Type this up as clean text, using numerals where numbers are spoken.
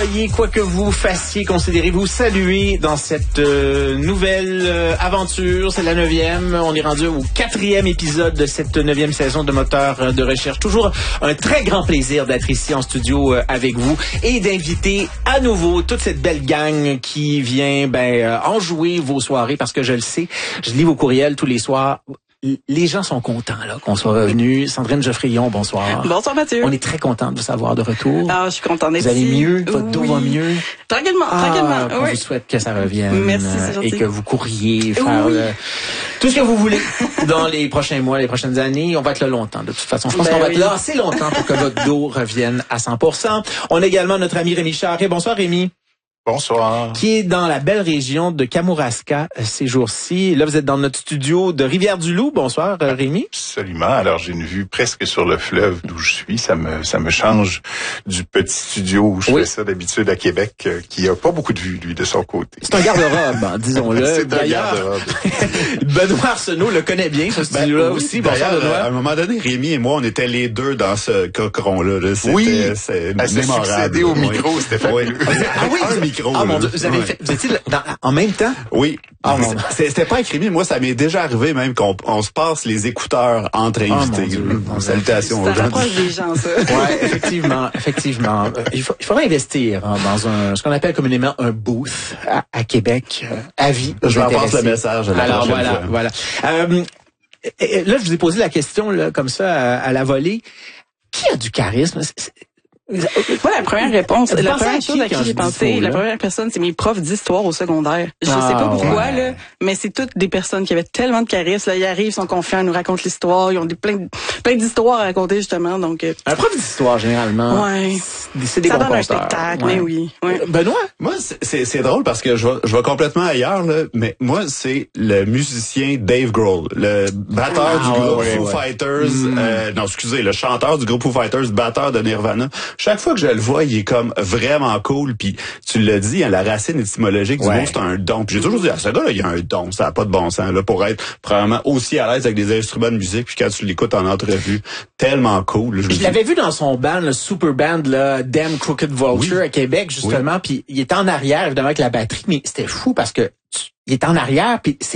Quoi que vous fassiez, considérez-vous saluer dans cette nouvelle aventure. C'est la 9e. On est rendu au 4e épisode de cette 9e saison de Moteur de recherche. Toujours un très grand plaisir d'être ici en studio avec vous et d'inviter à nouveau toute cette belle gang qui vient enjouer vos soirées parce que je le sais, je lis vos courriels tous les soirs. Les gens sont contents là qu'on soit revenus. Sandrine Geoffrion, bonsoir. Bonsoir Mathieu. On est très contents de vous savoir de retour. Ah, je suis contente d'être ici. Vous allez mieux? Votre dos va mieux? Tranquillement. On vous souhaite que ça revienne. Merci, c'est gentil. Et que vous courriez faire tout ce que vous voulez dans les prochains mois, les prochaines années. On va être là longtemps. De toute façon, je pense qu'on va être là assez longtemps pour que votre dos revienne à 100%. On a également notre ami Rémi Charret. Bonsoir Rémi. Bonsoir. Qui est dans la belle région de Kamouraska ces jours-ci. Là, vous êtes dans notre studio de Rivière-du-Loup. Bonsoir, Rémi. Absolument. Alors, j'ai une vue presque sur le fleuve d'où je suis. Ça me change du petit studio où je fais ça d'habitude à Québec, qui a pas beaucoup de vue, lui, de son côté. C'est un garde-robe, disons-le. C'est un garde-robe. Benoît Arsenault le connaît bien, ce studio-là aussi. Bonsoir, Benoît. À un moment donné, Rémi et moi, on était les deux dans ce cochon-là. C'est mémorable. Succédé au micro, c'était fabuleux. Ah oui, Ah mon Dieu, vous étiez en même temps? Oui. C'était pas écrit, moi, ça m'est déjà arrivé même qu'on se passe les écouteurs entre invités. Salutations aux gens. Ça rapproche des gens, ça. Ouais, effectivement. Il faudrait investir dans ce qu'on appelle communément un booth à Québec, à vie. Je vais en passer le message à la prochaine fois. Voilà. Là, je vous ai posé la question là, comme ça à la volée. Qui a du charisme? Moi, la première réponse, la première chose à qui j'ai pensé, la première personne, c'est mes profs d'histoire au secondaire. Je sais pas pourquoi, là, mais c'est toutes des personnes qui avaient tellement de charisme. Là, ils arrivent, sont confiants, ils nous racontent l'histoire, ils ont plein d'histoires à raconter, justement. Donc, un prof d'histoire, généralement. Ouais. C'est des ça bons donne un posteurs. spectacle, mais oui. Ouais. Benoît? Moi, c'est drôle parce que je vais complètement ailleurs, là, mais moi, c'est le musicien Dave Grohl, le batteur du groupe Foo Fighters, le chanteur du groupe Foo Fighters, batteur de Nirvana. Chaque fois que je le vois, il est comme vraiment cool. Puis tu l'as dit, la racine étymologique du mot, c'est un don. Puis j'ai toujours dit, ce gars-là, il a un don. Ça n'a pas de bon sens là pour être probablement aussi à l'aise avec des instruments de musique. Puis quand tu l'écoutes en entrevue, tellement cool. Je l'avais vu dans son band, le super band, là, Damn Crooked Vulture à Québec, justement. Puis il était en arrière, évidemment, avec la batterie. Mais c'était fou parce que il était en arrière, puis